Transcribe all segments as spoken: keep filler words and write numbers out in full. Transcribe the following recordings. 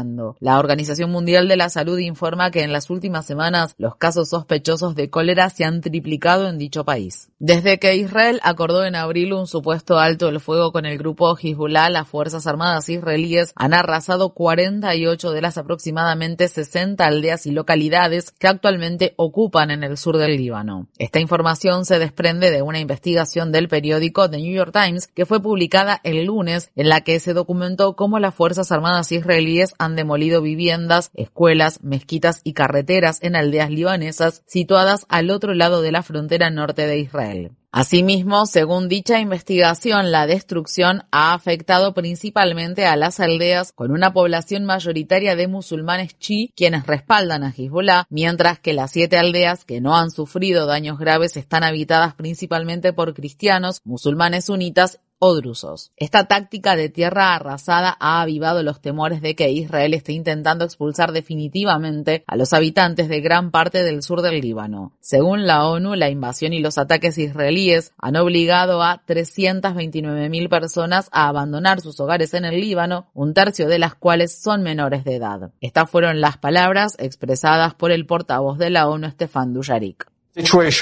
trabajando. La Organización Mundial de la Salud informa que en las últimas semanas los casos sospechosos de cólera se han triplicado en dicho país. Desde que Israel acordó en abril un supuesto alto el fuego con el grupo Hezbollah, las Fuerzas Armadas israelíes han arrasado cuarenta y ocho de las aproximadamente sesenta aldeas y localidades que actualmente ocupan en el sur del Líbano. Esta información se desprende de una investigación del periódico The New York Times que fue publicada el lunes, en la que se documentó cómo las Fuerzas Armadas israelíes han demolido viviendas, escuelas, mezquitas y carreteras en aldeas libanesas situadas al otro lado de la frontera norte de Israel. Asimismo, según dicha investigación, la destrucción ha afectado principalmente a las aldeas con una población mayoritaria de musulmanes chií, quienes respaldan a Hezbollah, mientras que las siete aldeas que no han sufrido daños graves están habitadas principalmente por cristianos, musulmanes sunitas o drusos. Esta táctica de tierra arrasada ha avivado los temores de que Israel esté intentando expulsar definitivamente a los habitantes de gran parte del sur del Líbano. Según la ONU, la invasión y los ataques israelíes han obligado a trescientas veintinueve mil personas a abandonar sus hogares en el Líbano, un tercio de las cuales son menores de edad. Estas fueron las palabras expresadas por el portavoz de la ONU, Stefan Dujarric. La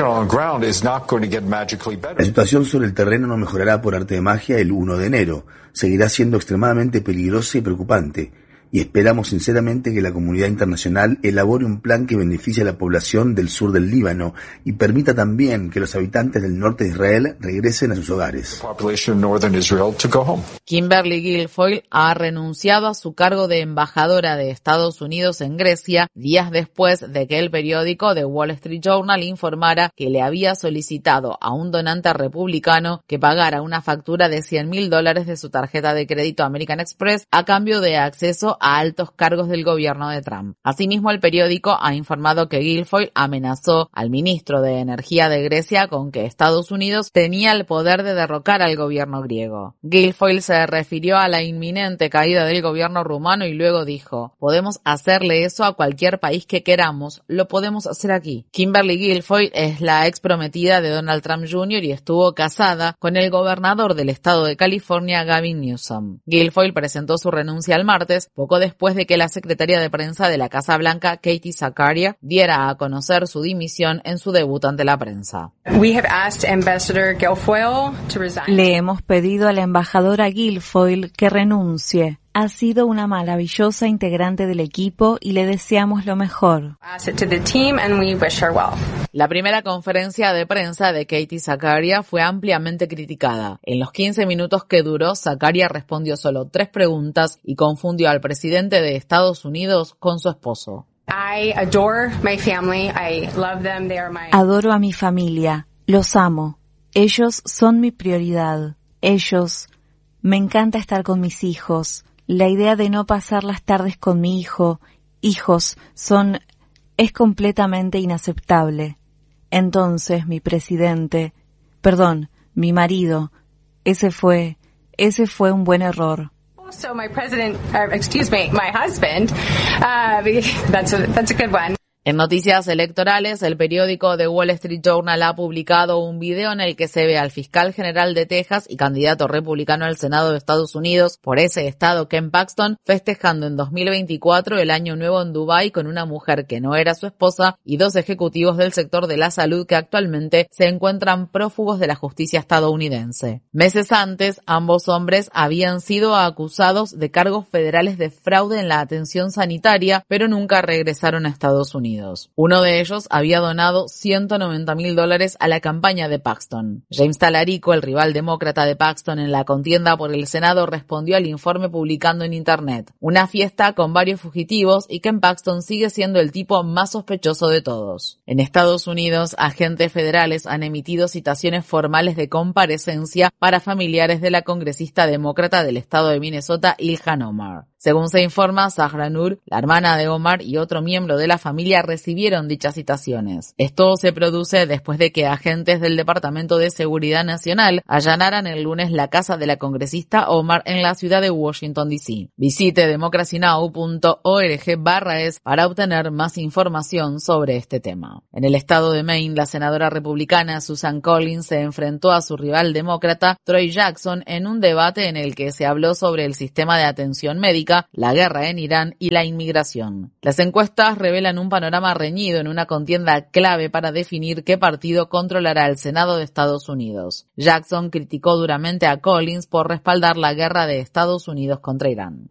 situación sobre el terreno no mejorará por arte de magia el primero de enero. Seguirá siendo extremadamente peligrosa y preocupante. Y esperamos sinceramente que la comunidad internacional elabore un plan que beneficie a la población del sur del Líbano y permita también que los habitantes del norte de Israel regresen a sus hogares. Kimberly Guilfoyle ha renunciado a su cargo de embajadora de Estados Unidos en Grecia días después de que el periódico The Wall Street Journal informara que le había solicitado a un donante republicano que pagara una factura de cien mil dólares de su tarjeta de crédito American Express a cambio de acceso a altos cargos del gobierno de Trump. Asimismo, el periódico ha informado que Guilfoyle amenazó al ministro de Energía de Grecia con que Estados Unidos tenía el poder de derrocar al gobierno griego. Guilfoyle se refirió a la inminente caída del gobierno rumano y luego dijo: podemos hacerle eso a cualquier país que queramos, lo podemos hacer aquí. Kimberly Guilfoyle es la ex prometida de Donald Trump junior y estuvo casada con el gobernador del estado de California, Gavin Newsom. Guilfoyle presentó su renuncia el martes, poco después de que la secretaria de prensa de la Casa Blanca, Katie Zakaria, diera a conocer su dimisión en su debut ante la prensa. Le hemos pedido a la embajadora Guilfoyle que renuncie. Ha sido una maravillosa integrante del equipo y le deseamos lo mejor. La primera conferencia de prensa de Katie Zakaria fue ampliamente criticada. En los quince minutos que duró, Zakaria respondió solo tres preguntas y confundió al presidente de Estados Unidos con su esposo. Adoro a mi familia, los amo. Ellos son mi prioridad. Ellos... Me encanta estar con mis hijos. La idea de no pasar las tardes con mi hijo, hijos, son... es completamente inaceptable. Entonces, mi presidente, perdón, mi marido, ese fue, ese fue un buen error. So my president, uh, excuse me, my husband, uh, that's a, that's a good one. En noticias electorales, el periódico The Wall Street Journal ha publicado un video en el que se ve al fiscal general de Texas y candidato republicano al Senado de Estados Unidos por ese estado, Ken Paxton, festejando en dos mil veinticuatro el Año Nuevo en Dubái con una mujer que no era su esposa y dos ejecutivos del sector de la salud que actualmente se encuentran prófugos de la justicia estadounidense. Meses antes, ambos hombres habían sido acusados de cargos federales de fraude en la atención sanitaria, pero nunca regresaron a Estados Unidos. Uno de ellos había donado ciento noventa mil dólares a la campaña de Paxton. James Talarico, el rival demócrata de Paxton en la contienda por el Senado, respondió al informe publicando en Internet: una fiesta con varios fugitivos y Ken Paxton sigue siendo el tipo más sospechoso de todos. En Estados Unidos, agentes federales han emitido citaciones formales de comparecencia para familiares de la congresista demócrata del estado de Minnesota, Ilhan Omar. Según se informa, Zahra Nur, la hermana de Omar y otro miembro de la familia recibieron dichas citaciones. Esto se produce después de que agentes del Departamento de Seguridad Nacional allanaran el lunes la casa de la congresista Omar en la ciudad de Washington, D C Visite democracynow punto org barra es para obtener más información sobre este tema. En el estado de Maine, la senadora republicana Susan Collins se enfrentó a su rival demócrata Troy Jackson en un debate en el que se habló sobre el sistema de atención médica política, la guerra en Irán y la inmigración. Las encuestas revelan un panorama reñido en una contienda clave para definir qué partido controlará el Senado de Estados Unidos. Jackson criticó duramente a Collins por respaldar la guerra de Estados Unidos contra Irán.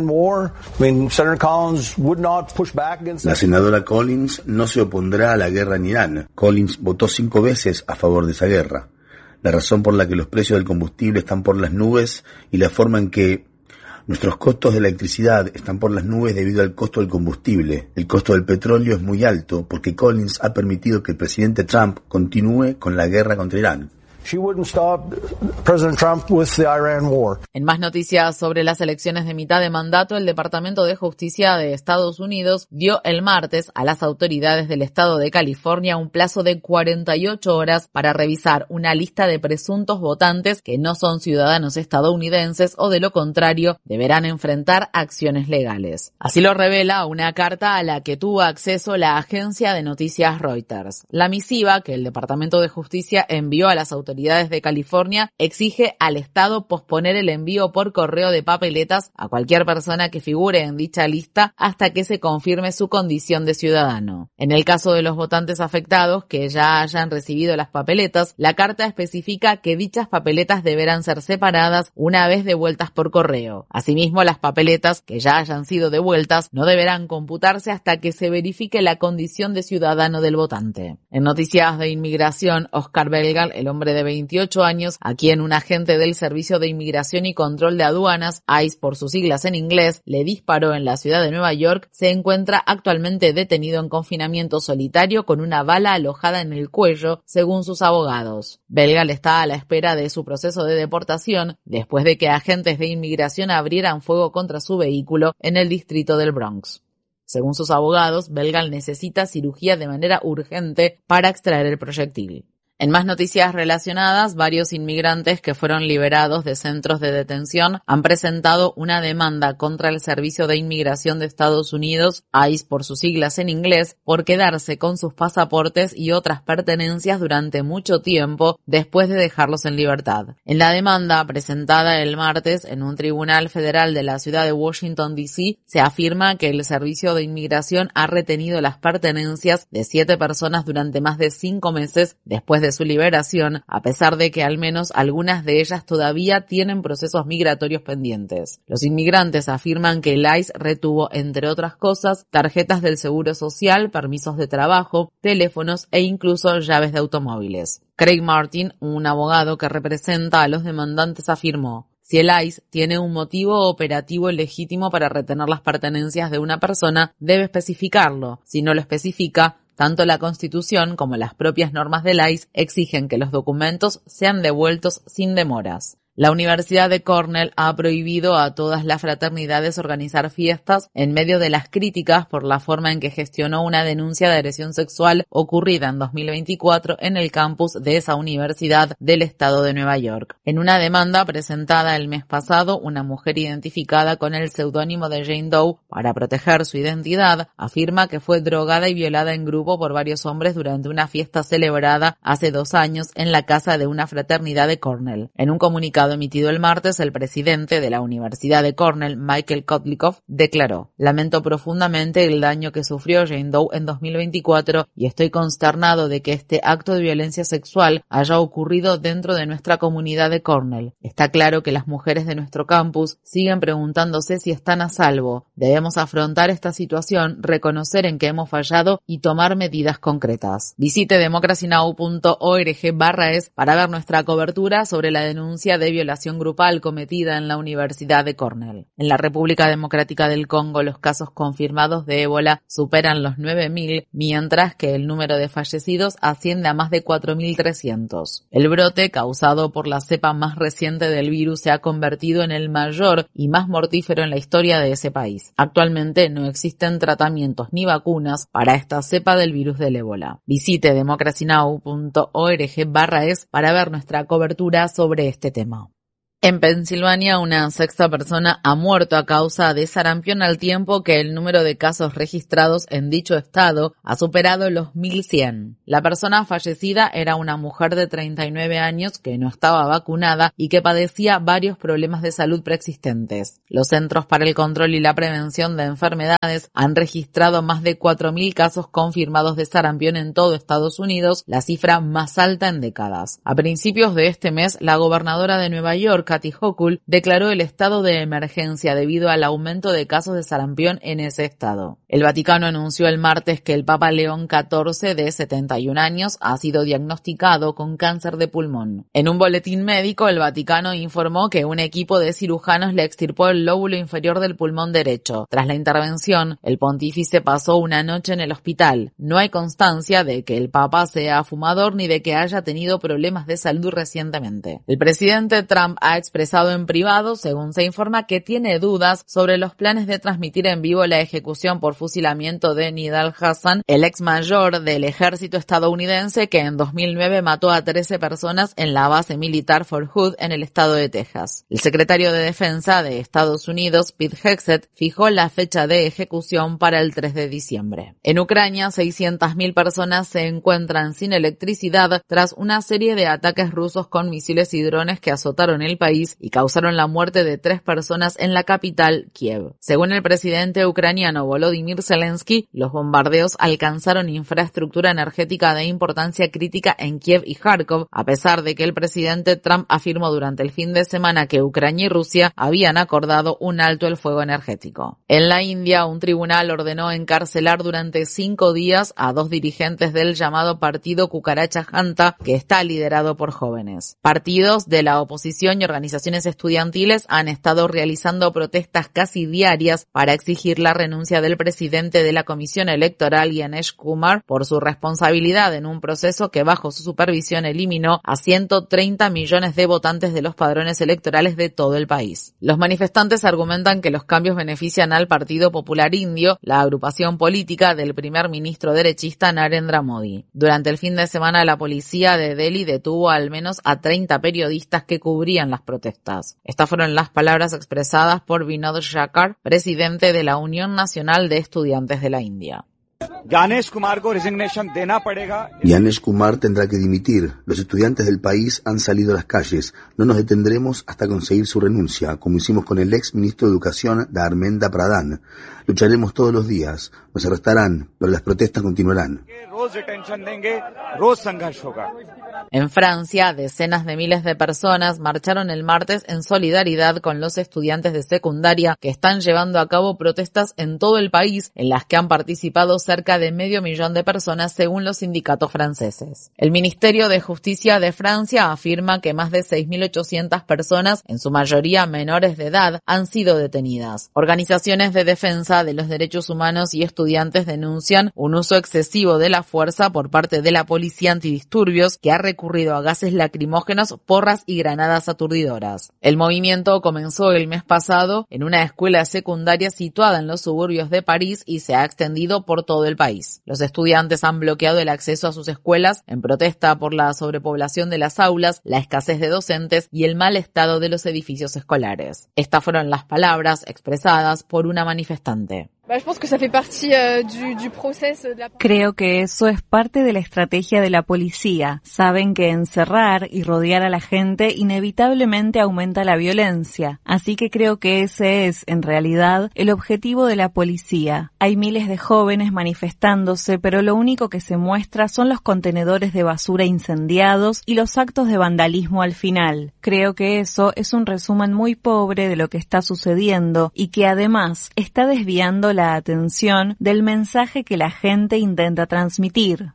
La senadora Collins no se opondrá a la guerra en Irán. Collins votó cinco veces a favor de esa guerra. La razón por la que los precios del combustible están por las nubes y la forma en que nuestros costos de electricidad están por las nubes debido al costo del combustible. El costo del petróleo es muy alto porque Collins ha permitido que el presidente Trump continúe con la guerra contra Irán. She wouldn't stop President Trump with the Iran war. En más noticias sobre las elecciones de mitad de mandato, el Departamento de Justicia de Estados Unidos dio el martes a las autoridades del estado de California un plazo de cuarenta y ocho horas para revisar una lista de presuntos votantes que no son ciudadanos estadounidenses o de lo contrario deberán enfrentar acciones legales. Así lo revela una carta a la que tuvo acceso la agencia de noticias Reuters. La misiva que el Departamento de Justicia envió a las autoridades de California exige al Estado posponer el envío por correo de papeletas a cualquier persona que figure en dicha lista hasta que se confirme su condición de ciudadano. En el caso de los votantes afectados que ya hayan recibido las papeletas, la carta especifica que dichas papeletas deberán ser separadas una vez devueltas por correo. Asimismo, las papeletas que ya hayan sido devueltas no deberán computarse hasta que se verifique la condición de ciudadano del votante. En noticias de inmigración, Oscar Belgal, el hombre de veintiocho años, a quien un agente del Servicio de Inmigración y Control de Aduanas, ICE por sus siglas en inglés, le disparó en la ciudad de Nueva York, se encuentra actualmente detenido en confinamiento solitario con una bala alojada en el cuello, según sus abogados. Belgal está a la espera de su proceso de deportación, después de que agentes de inmigración abrieran fuego contra su vehículo en el distrito del Bronx. Según sus abogados, Belgal necesita cirugía de manera urgente para extraer el proyectil. En más noticias relacionadas, varios inmigrantes que fueron liberados de centros de detención han presentado una demanda contra el Servicio de Inmigración de Estados Unidos, ICE por sus siglas en inglés, por quedarse con sus pasaportes y otras pertenencias durante mucho tiempo después de dejarlos en libertad. En la demanda, presentada el martes en un tribunal federal de la ciudad de Washington, D C, se afirma que el Servicio de Inmigración ha retenido las pertenencias de siete personas durante más de cinco meses después de de su liberación, a pesar de que al menos algunas de ellas todavía tienen procesos migratorios pendientes. Los inmigrantes afirman que el ICE retuvo, entre otras cosas, tarjetas del Seguro Social, permisos de trabajo, teléfonos e incluso llaves de automóviles. Craig Martin, un abogado que representa a los demandantes, afirmó: si el ICE tiene un motivo operativo legítimo para retener las pertenencias de una persona, debe especificarlo. Si no lo especifica, tanto la Constitución como las propias normas del ICE exigen que los documentos sean devueltos sin demoras. La Universidad de Cornell ha prohibido a todas las fraternidades organizar fiestas en medio de las críticas por la forma en que gestionó una denuncia de agresión sexual ocurrida en dos mil veinticuatro en el campus de esa universidad del estado de Nueva York. En una demanda presentada el mes pasado, una mujer identificada con el seudónimo de Jane Doe para proteger su identidad afirma que fue drogada y violada en grupo por varios hombres durante una fiesta celebrada hace dos años en la casa de una fraternidad de Cornell. En un comunicado emitido el martes, el presidente de la Universidad de Cornell, Michael Kotlikoff, declaró: lamento profundamente el daño que sufrió Jane Doe en dos mil veinticuatro y estoy consternado de que este acto de violencia sexual haya ocurrido dentro de nuestra comunidad de Cornell. Está claro que las mujeres de nuestro campus siguen preguntándose si están a salvo. Debemos afrontar esta situación, reconocer en que hemos fallado y tomar medidas concretas. Visite democracynow punto org barra es para ver nuestra cobertura sobre la denuncia de violación grupal cometida en la Universidad de Cornell. En la República Democrática del Congo, los casos confirmados de ébola superan los nueve mil, mientras que el número de fallecidos asciende a más de cuatro mil trescientos. El brote, causado por la cepa más reciente del virus, se ha convertido en el mayor y más mortífero en la historia de ese país. Actualmente no existen tratamientos ni vacunas para esta cepa del virus del ébola. Visite democracynow punto org barra es para ver nuestra cobertura sobre este tema. En Pensilvania, una sexta persona ha muerto a causa de sarampión al tiempo que el número de casos registrados en dicho estado ha superado los mil cien. La persona fallecida era una mujer de treinta y nueve años que no estaba vacunada y que padecía varios problemas de salud preexistentes. Los Centros para el Control y la Prevención de Enfermedades han registrado más de cuatro mil casos confirmados de sarampión en todo Estados Unidos, la cifra más alta en décadas. A principios de este mes, la gobernadora de Nueva York, Kathy Hochul, declaró el estado de emergencia debido al aumento de casos de sarampión en ese estado. El Vaticano anunció el martes que el Papa León catorce, de setenta y un años, ha sido diagnosticado con cáncer de pulmón. En un boletín médico, el Vaticano informó que un equipo de cirujanos le extirpó el lóbulo inferior del pulmón derecho. Tras la intervención, el pontífice pasó una noche en el hospital. No hay constancia de que el Papa sea fumador ni de que haya tenido problemas de salud recientemente. El presidente Trump ha expresado en privado, según se informa, que tiene dudas sobre los planes de transmitir en vivo la ejecución por fusilamiento de Nidal Hassan, el ex mayor del ejército estadounidense que en dos mil nueve mató a trece personas en la base militar Fort Hood en el estado de Texas. El secretario de Defensa de Estados Unidos, Pete Hegseth, fijó la fecha de ejecución para el tres de diciembre. En Ucrania, seiscientas mil personas se encuentran sin electricidad tras una serie de ataques rusos con misiles y drones que azotaron el país y causaron la muerte de tres personas en la capital, Kiev. Según el presidente ucraniano Volodymyr Zelensky, los bombardeos alcanzaron infraestructura energética de importancia crítica en Kiev y Kharkov, a pesar de que el presidente Trump afirmó durante el fin de semana que Ucrania y Rusia habían acordado un alto el fuego energético. En la India, un tribunal ordenó encarcelar durante cinco días a dos dirigentes del llamado Partido Cucaracha Janta, que está liderado por jóvenes. Partidos de la oposición y organizaciones estudiantiles han estado realizando protestas casi diarias para exigir la renuncia del presidente de la Comisión Electoral, Ganesh Kumar, por su responsabilidad en un proceso que bajo su supervisión eliminó a ciento treinta millones de votantes de los padrones electorales de todo el país. Los manifestantes argumentan que los cambios benefician al Partido Popular Indio, la agrupación política del primer ministro derechista Narendra Modi. Durante el fin de semana, la policía de Delhi detuvo al menos a treinta periodistas que cubrían las protestas. Estas fueron las palabras expresadas por Vinod Shakar, presidente de la Unión Nacional de Estudiantes de la India. Ganesh Kumar ko resignation dena padega. Ganesh Kumar tendrá que dimitir. Los estudiantes del país han salido a las calles. No nos detendremos hasta conseguir su renuncia, como hicimos con el ex ministro de Educación, Dharmendra Pradhan. Lucharemos todos los días. Nos arrestarán, pero las protestas continuarán. En Francia, decenas de miles de personas marcharon el martes en solidaridad con los estudiantes de secundaria que están llevando a cabo protestas en todo el país, en las que han participado cerca de medio millón de personas según los sindicatos franceses. El Ministerio de Justicia de Francia afirma que más de seis mil ochocientas personas, en su mayoría menores de edad, han sido detenidas. Organizaciones de defensa de los derechos humanos y estudiantes denuncian un uso excesivo de la fuerza por parte de la policía antidisturbios, que ha recurrido a gases lacrimógenos, porras y granadas aturdidoras. El movimiento comenzó el mes pasado en una escuela secundaria situada en los suburbios de París y se ha extendido por todo el país. Los estudiantes han bloqueado el acceso a sus escuelas en protesta por la sobrepoblación de las aulas, la escasez de docentes y el mal estado de los edificios escolares. Estas fueron las palabras expresadas por una manifestante. Creo que eso es parte de la estrategia de la policía. Saben que encerrar y rodear a la gente inevitablemente aumenta la violencia. Así que creo que ese es, en realidad, el objetivo de la policía. Hay miles de jóvenes manifestándose, pero lo único que se muestra son los contenedores de basura incendiados y los actos de vandalismo al final. Creo que eso es un resumen muy pobre de lo que está sucediendo y que además está desviando la atención del mensaje que la gente intenta transmitir.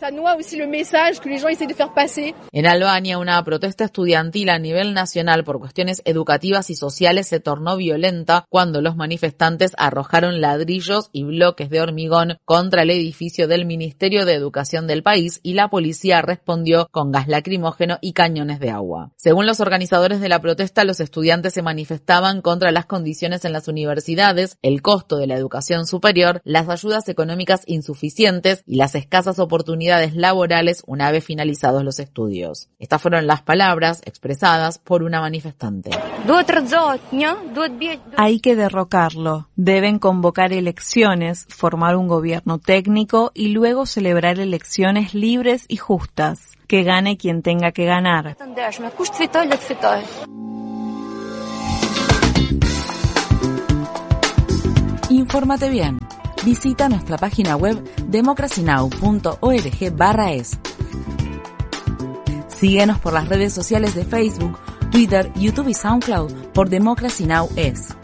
En Albania, una protesta estudiantil a nivel nacional por cuestiones educativas y sociales se tornó violenta cuando los manifestantes arrojaron ladrillos y bloques de hormigón contra el edificio del Ministerio de Educación del país y la policía respondió con gas lacrimógeno y cañones de agua. Según los organizadores de la protesta, los estudiantes se manifestaban contra las condiciones en las universidades, el costo de la educación superior, las ayudas económicas insuficientes y las escasas oportunidades oportunidades laborales una vez finalizados los estudios. Estas fueron las palabras expresadas por una manifestante. Hay que derrocarlo. Deben convocar elecciones, formar un gobierno técnico y luego celebrar elecciones libres y justas. Que gane quien tenga que ganar. Infórmate bien. Visita nuestra página web democracy now punto org barra es. Síguenos por las redes sociales de Facebook, Twitter, YouTube y SoundCloud por Democracy Now! Es.